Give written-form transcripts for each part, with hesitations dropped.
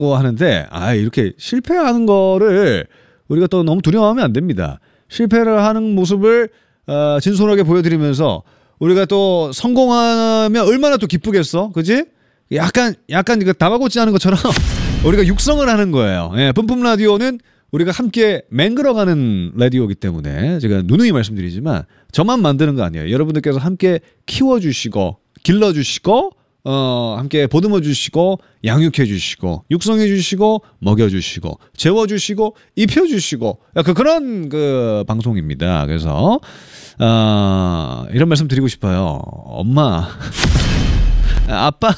하는데 이렇게 실패하는 거를 우리가 또 너무 두려워하면 안 됩니다. 실패를 하는 모습을 진솔하게 보여드리면서 우리가 또 성공하면 얼마나 또 기쁘겠어, 그지? 약간 이거 다마고치 하는 것처럼 우리가 육성을 하는 거예요. 예, 뿜뿜 라디오는 우리가 함께 맹글어가는 라디오이기 때문에 제가 누누이 말씀드리지만 저만 만드는 거 아니에요. 여러분들께서 함께 키워주시고 길러주시고 함께 보듬어주시고 양육해주시고 육성해주시고 먹여주시고 재워주시고 입혀주시고 그런 방송입니다. 그래서 이런 말씀 드리고 싶어요. 엄마 아빠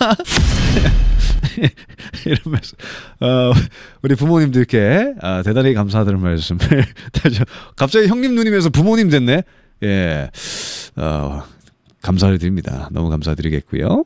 이런 말씀 우리 부모님들께 대단히 감사하다는 말씀을 갑자기 형님 누님에서 부모님 됐네. 예, 감사를 드립니다. 너무 감사드리겠고요.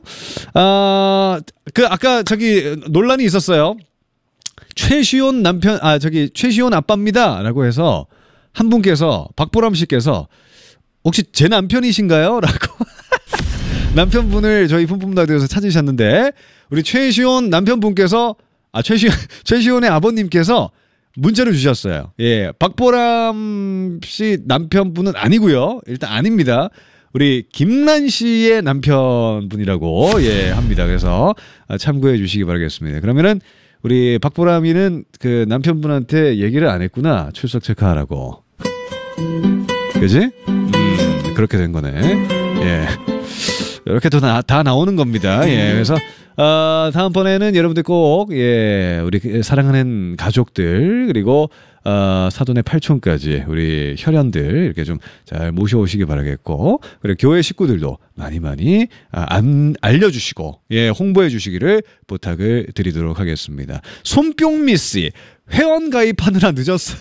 아까 저기 논란이 있었어요. 최시온 남편 최시온 아빠입니다라고 해서 한 분께서 박보람 씨께서 혹시 제 남편이신가요? 라고 남편분을 저희 뿜뿜라디오에서 찾으셨는데 우리 최시온 남편분께서 최시온의 아버님께서 문자를 주셨어요. 예, 박보람 씨 남편분은 아니고요. 일단 아닙니다. 우리 김란 씨의 남편분이라고 합니다. 그래서 참고해 주시기 바라겠습니다. 그러면은 우리 박보람이는 그 남편분한테 얘기를 안 했구나. 출석 체크하라고. 그지? 그렇게 된 거네. 예. 이렇게 다 나오는 겁니다. 예. 그래서 다음번에는 여러분들 꼭 우리 사랑하는 가족들 그리고 사돈의 팔촌까지 우리 혈연들 이렇게 좀 잘 모셔오시기 바라겠고 그리고 교회 식구들도 많이 알려주시고 홍보해 주시기를 부탁을 드리도록 하겠습니다. 손뿅미 씨 회원 가입하느라 늦었어요.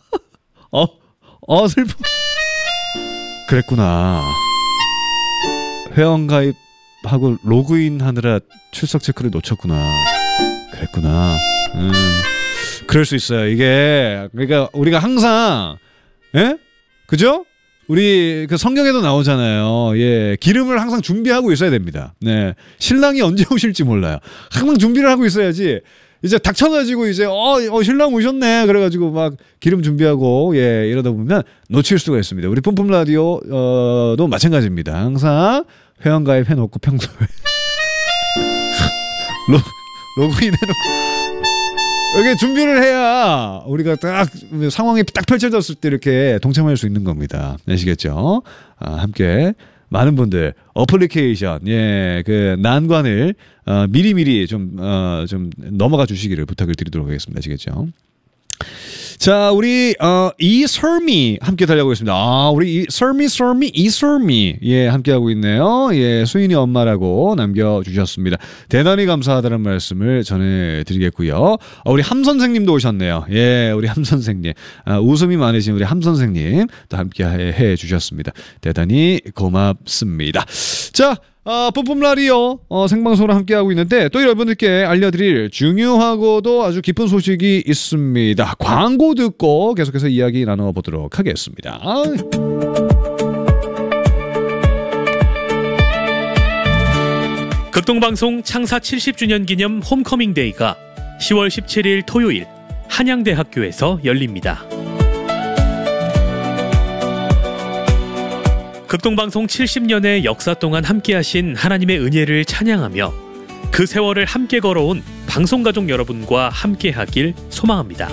슬퍼. 그랬구나. 회원 가입하고 로그인 하느라 출석 체크를 놓쳤구나. 그랬구나. 그럴 수 있어요. 이게 그러니까 우리가 항상 그죠? 우리 그 성경에도 나오잖아요. 예, 기름을 항상 준비하고 있어야 됩니다. 네, 신랑이 언제 오실지 몰라요. 항상 준비를 하고 있어야지. 이제 닥쳐가지고 이제 신랑 오셨네. 그래가지고 막 기름 준비하고 이러다 보면 놓칠 수가 있습니다. 우리 뿜뿜 라디오도 마찬가지입니다. 항상 회원 가입 해놓고 평소에 로그인 해놓고. 여기 준비를 해야 우리가 딱 상황이 딱 펼쳐졌을 때 이렇게 동참할 수 있는 겁니다. 아시겠죠? 함께 많은 분들 어플리케이션 그 난관을 미리미리 좀 넘어가 주시기를 부탁을 드리도록 하겠습니다. 아시겠죠? 자, 우리 이설미 함께 달려가고 있습니다. 우리 이설미 함께 하고 있네요. 수인이 엄마라고 남겨주셨습니다. 대단히 감사하다는 말씀을 전해드리겠고요. 우리 함 선생님도 오셨네요. 우리 함 선생님, 웃음이 많으신 우리 함 선생님 또 함께 해주셨습니다. 대단히 고맙습니다. 자, 뿜뿜 라디오 생방송으로 함께하고 있는데 또 여러분들께 알려드릴 중요하고도 아주 깊은 소식이 있습니다. 광고 듣고 계속해서 이야기 나눠보도록 하겠습니다. 극동방송 창사 70주년 기념 홈커밍 데이가 10월 17일 토요일 한양대학교에서 열립니다. 극동방송 70년의 역사 동안 함께하신 하나님의 은혜를 찬양하며 그 세월을 함께 걸어온 방송가족 여러분과 함께하길 소망합니다.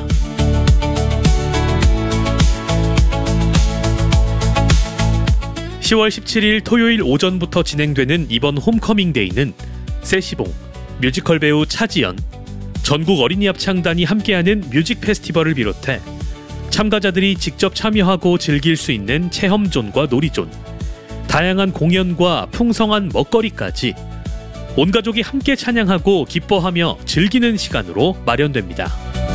(10월 17일) 토요일 오전부터 진행되는 이번 홈커밍 데이는 세시봉, 뮤지컬 배우 차지연, 전국 어린이 합창단이 함께하는 뮤직 페스티벌을 비롯해 참가자들이 직접 참여하고 즐길 수 있는 체험존과 놀이존, 다양한 공연과 풍성한 먹거리까지 온 가족이 함께 찬양하고 기뻐하며 즐기는 시간으로 마련됩니다.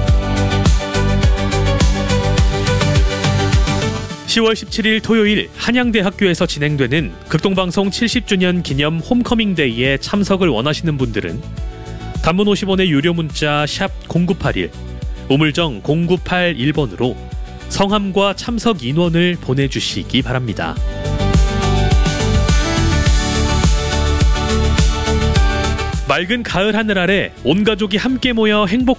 10월 17일 토요일 한양대학교에서 진행되는 극동방송 70주년 기념 홈커밍 데이에 참석을 원하시는 분들은 단문 50원의 유료 문자 샵 0981, 우물정 0981번으로 성함과 참석 인원을 보내주시기 바랍니다. 맑은 가을 하늘 아래 온 가족이 함께 모여 행복